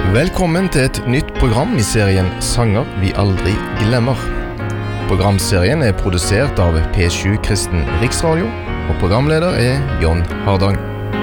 Velkommen til et nytt program I serien Sanger vi aldri glemmer. Programserien produsert av P7 Kristen Riksradio, og programleder John Hardang.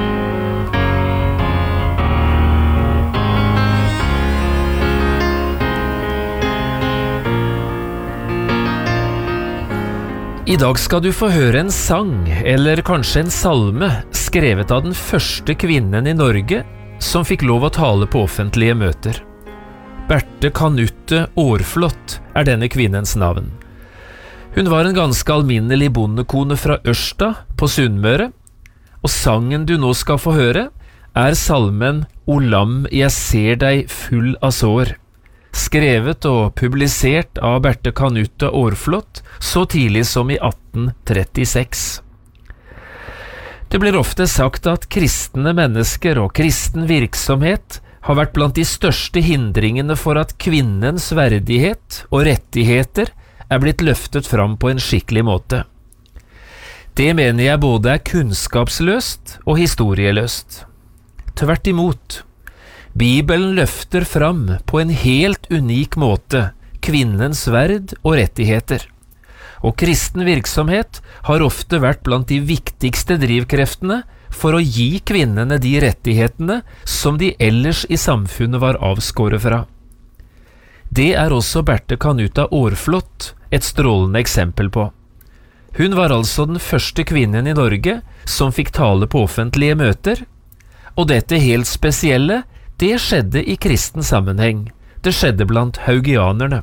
I dag skal du få høre en sang, eller kanskje en salme, skrevet av den første kvinnen I Norge som fikk lov å tale på offentlige møter. Berthe Kanutte Aarflot denne kvinnens navn. Hun var en ganske alminnelig bondekone fra Ørsta på Sunnmøre, og sangen du nå skal få høre salmen «O lam, jeg ser deg full av sår», skrevet og publisert av Berthe Kanutte Aarflot så tidlig som I 1836. Det blir ofte sagt at kristne mennesker og kristen virksomhet har vært blant de største hindringene for at kvinnens verdighet og rettigheter blitt løftet fram på en skikkelig måte. Det mener jeg både kunnskapsløst og historieløst. Tvert imot. Bibelen løfter fram på en helt unik måte kvinnens verd og rettigheter. Og kristen virksomhet har ofte vært blant de viktigste drivkreftene for å gi kvinnene de rettighetene som de ellers I samfunnet var avskåret fra. Det også Berthe Kanutte Aarflot et strålende eksempel på. Hun var altså den første kvinnen I Norge som fikk tale på offentlige møter, og dette helt spesielle, det skjedde I kristen sammenheng. Det skjedde blant haugianerne.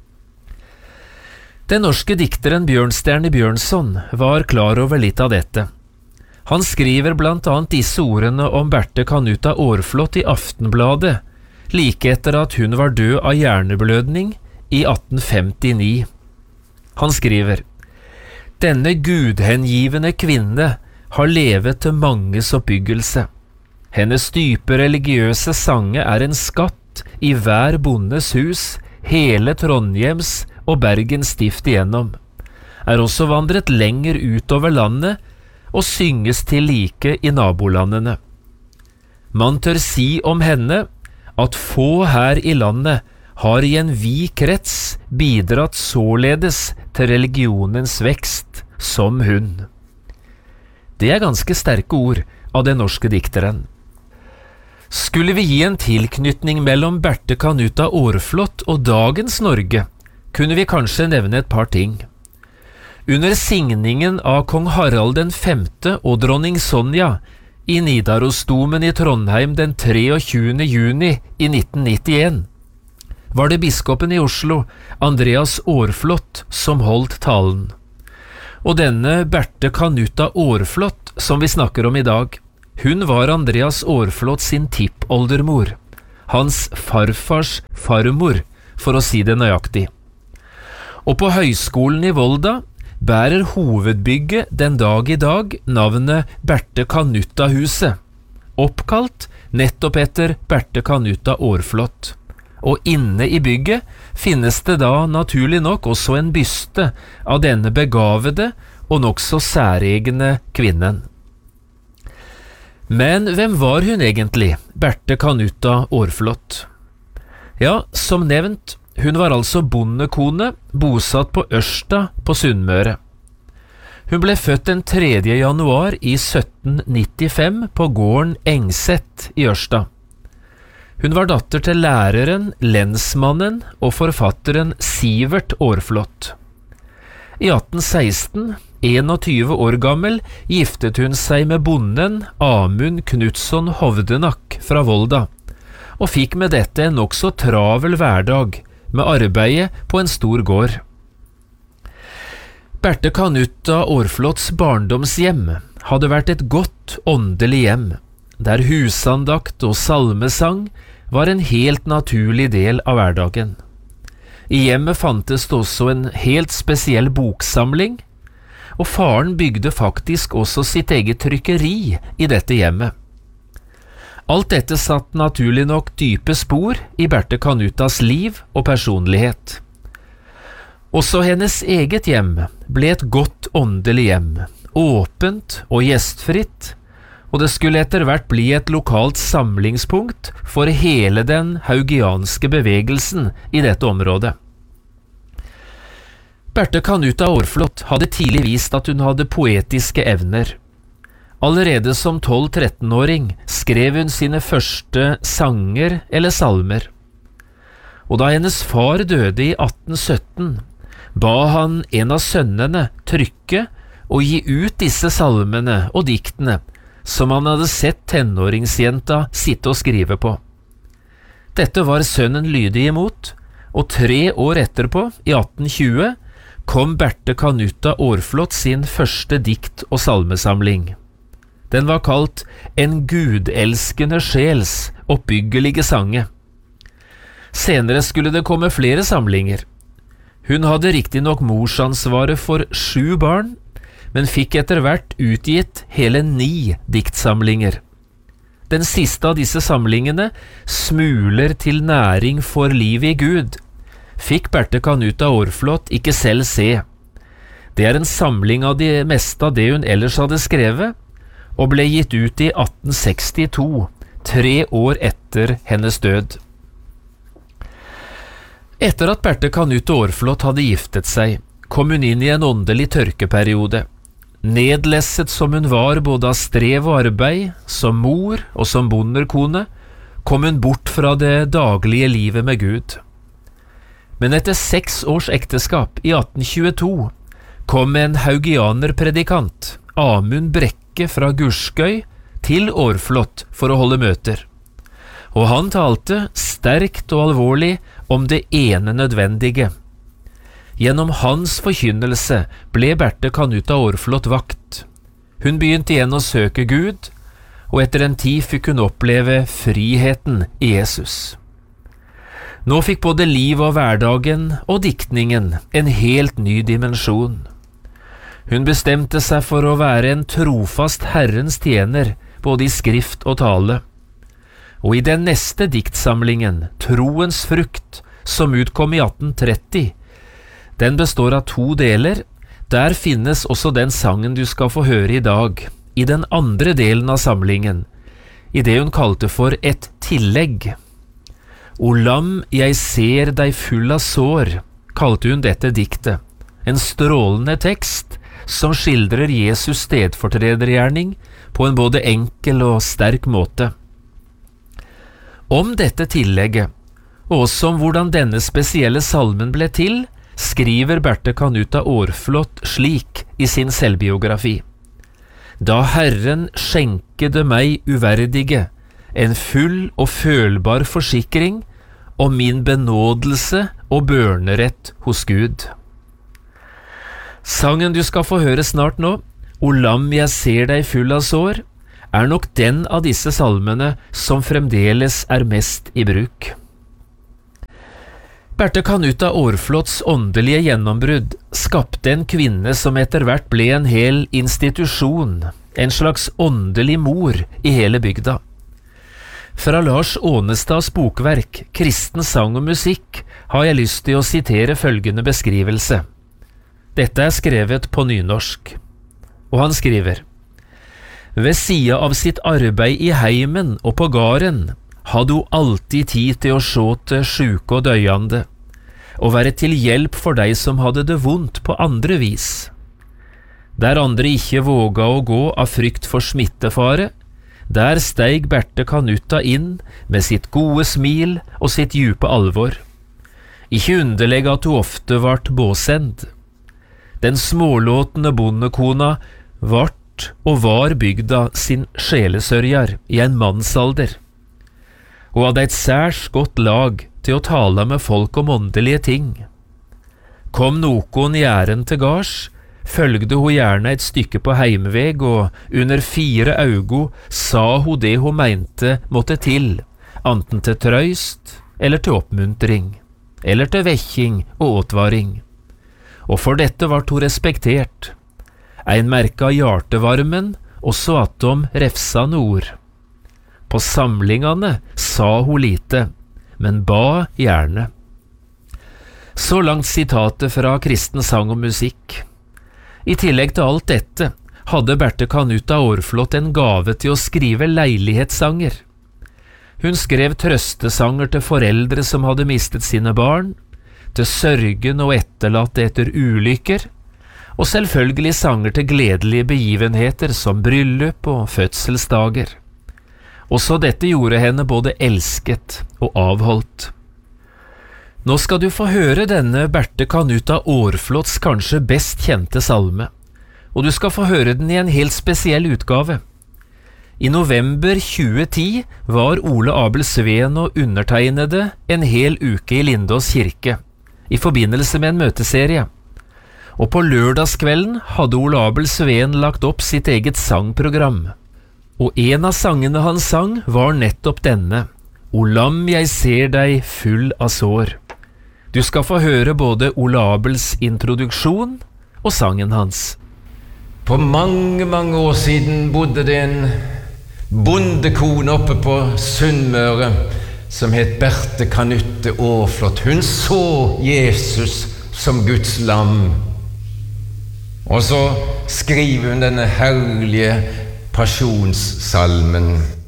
Den norske dikteren Bjørnstjerne Bjørnson var klar over litt av dette. Han skriver blant annet disse ordene om Berthe Kanutte Aarflot I Aftenbladet, like etter at hun var død av hjerneblødning I 1859. Han skriver: «Denne gudhengivende kvinne har levet til manges oppbyggelse. Hennes dype religiøse sange en skatt I hver bondes hus, hele Trondhjems og Bergen stift igjennom, også vandret lenger utover landet og synges til like I nabolandene. Man tør si om henne at få her I landet har I en vid krets bidratt således til religionens vekst som hun.» Det ganske sterke ord av den norske dikteren. Skulle vi gi en tilknytning mellom Berthe Kanutte Aarflot og dagens Norge, kunne vi kanskje nevne et par ting. Under signingen av kong Harald den 5. og dronning Sonja I Nidarosdomen I Trondheim den 23. juni I 1991, var det biskopen I Oslo, Andreas Aarflot, som holdt talen. Og denne Berthe Kanutte Aarflot, som vi snakker om I dag, hun var Andreas Aarflot sin tippoldermor, hans farfars farmor, for å si det nøyaktig. Og på høyskolen I Volda bærer hovedbygget den dag I dag navnet Berthe Kanutte-huset, oppkalt nettopp etter Berthe Kanutte Aarflot. Og inne I bygget finnes det da naturlig nok også en byste av denne begavede og nokså særegne kvinnen. Men hvem var hun egentlig, Berthe Kanutte Aarflot? Ja, som nevnt, hun var altså bondekone, bosatt på Ørsta på Sunnmøre. Hun ble født den 3. januar I 1795 på gården Engset I Ørsta. Hun var datter til læreren, lensmannen og forfatteren Sivert Aarflot. I 1816, 21 år gammel, giftet hun seg med bonden Amund Knutsson Hovdenak fra Volda, og fikk med dette en nokså travel hverdag med arbeidet på en stor gård. Berthe Kanutte Aarflots barndomshjem hadde vært et godt åndelig hjem, der husandakt og salmesang var en helt naturlig del av hverdagen. I hjemmet fantes det også en helt spesiell boksamling, og faren bygde faktisk også sitt eget trykkeri I dette hjemmet. Alt dette satt naturlig nok dype spor I Berthe Kanuttas liv og personlighet. Også hennes eget hjem ble et godt åndelig hjem, åpent og gjestfritt, og det skulle etter hvert bli et lokalt samlingspunkt for hele den haugianske bevegelsen i dette området. Berthe Kanuta Aarflot hadde tidlig vist at hun hadde poetiske evner. Allerede som 12-13-åring skrev hun sine første sanger eller salmer. Og da hennes far døde i 1817, ba han en av sønnene trykke og gi ut disse salmene og diktene som han hadde sett tenåringsjenta sitte og skrive på. Dette var sønnen lydig imot, og 3 år etterpå, i 1820, kom Berthe Kanuta Aarflot sin første dikt- og salmesamling. Den var kalt En gudelskende sjels oppbyggelige sange. Senere skulle det komme flere samlinger. Hun hadde riktignok morsansvaret for 7 barn, men fikk etter hvert utgitt hele 9 diktsamlinger. Den siste av disse samlingene, Smuler til næring for livet i Gud, fikk Berthe Kanuta Aarflot ikke selv se. Det er en samling av det meste av det hun ellers hadde skrevet, og ble gitt ut i 1862, 3 år etter hennes død. Etter at Berthe Kanuta Aarflot hadde giftet seg, kom hun inn i en åndelig tørkeperiode. Nedlesset som hun var både av strev og arbeid, som mor og som bonderkone, kom hun bort fra det daglige livet med Gud. Men etter 6 års ekteskap i 1822 kom en haugianerpredikant, Amund Brekke fra Gurskøy, til Aarflot for å holde møter. Og han talte sterkt og alvorlig om det ene nødvendige. Gjennom hans forkynnelse ble Berthe Kanuta Aarflot vakt. Hun begynte igjen å søke Gud, og etter en tid fikk hun oppleve friheten i Jesus. Nå fikk både liv og hverdagen og diktningen en helt ny dimensjon. Hun bestemte seg for å være en trofast Herrens tjener, både i skrift og tale. Og i den neste diktsamlingen, Troens frukt, som utkom i 1830, den består av 2 deler. Der finnes også den sangen du skal få høre i dag, i den andre delen av samlingen, i det hun kalte for et tillegg. O lam, jeg ser deg full av sår, kalte hun dette diktet, en strålende tekst som skildrer Jesus stedfortredergjerning på en både enkel og sterk måte. Om dette tillegget, og også om hvordan denne spesielle salmen ble til, skriver Berthe Kanuta Aarflot slik i sin selvbiografi. Da Herren skjenkede meg uverdige en full og følbar forsikring om min benådelse og børnerett hos Gud. Sangen du skal få høre snart nå, O lam, jeg ser deg full av sår, er nok den av disse salmene som fremdeles er mest i bruk. Berthe Kanuta Aarflots åndelige gjennombrudd skapte en kvinne som etter hvert ble en hel institusjon, en slags åndelig mor i hele bygda. Fra Lars Ånestads bokverk, Kristen sang og musikk, har jeg lyst til å sitere følgende beskrivelse. Dette er skrevet på nynorsk, og han skriver: Ved sida av sitt arbeid i heimen og på gården hadde hun alltid tid til å se til sjuke og døyande, og være til hjelp for de som hadde det vondt på andre vis. Der andre ikke våga å gå av frykt for smittefare, der steig Berthe Kanuta inn med sitt gode smil og sitt djupe alvor. Ikke underleg at hun ofte vart båsend. Den smålåtende bondekona vart og var bygda sin sjelesørjar i en mannsalder, og hadde et særs godt lag til å tale med folk om åndelige ting. Kom nokon gjæren til gards, følgde hun gjerne et stykke på heimveg, og under 4 augo sa hun det hun mente måtte til, anten til trøyst eller til oppmuntring, eller til vekking og åtvaring. Og for dette vart hun respektert. Ein merka hjartevarmen, også attom refsande ord. På samlingane sa hun lite, men ba gjerne. Så langt sitatet fra Kristen sang og musikk. I tillegg til alt dette hadde Berthe Kanuta Aarflot en gave til å skrive leilighetssanger. Hun skrev trøstesanger til foreldre som hadde mistet sine barn, til sørgen og etterlatte etter ulykker, og selvfølgelig sanger til gledelige begivenheter som bryllup og fødselsdager. Også dette gjorde henne både elsket og avholdt. Nå skal du få høre denne Berthe Kanuta Aarflots kanskje best kjente salme, og du skal få høre den i en helt spesiell utgave. I november 2010 var Ole Abel Sveen og undertegnede en hel uke i Lindås kirke, i forbindelse med en møteserie. Og på lørdagskvelden hadde Ole Abel Sveen lagt opp sitt eget sangprogram. Og en av sangene han sang var nettopp denne, «O lam, jeg ser deg full av sår». Du skal få høre både Ole Abels introduksjon og sangen hans. På mange, mange år siden bodde det en bondekone oppe på Sunnmøre som het Berthe Kanuta Aarflot. Hun så Jesus som Guds lam. Og så skriver hun denne herlige pasjonssalmen.